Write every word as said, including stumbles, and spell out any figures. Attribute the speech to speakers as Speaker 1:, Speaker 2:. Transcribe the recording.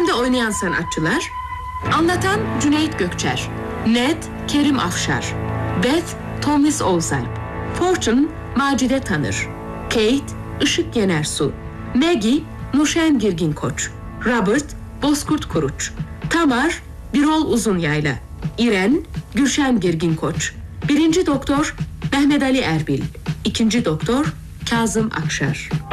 Speaker 1: Filmde oynayan sanatçılar: anlatan Cüneyt Gökçer, Ned Kerim Afşar, Beth Tomris Olzalp, Fortune Macide Tanır, Kate Işık Yenersu, Maggie Nurşen Girgin Koç, Robert Bozkurt Kuruç, Tamar Birol Uzunyayla, İren Gülşen Girgin Koç, Birinci Doktor Mehmet Ali Erbil, İkinci Doktor Kazım Akşar.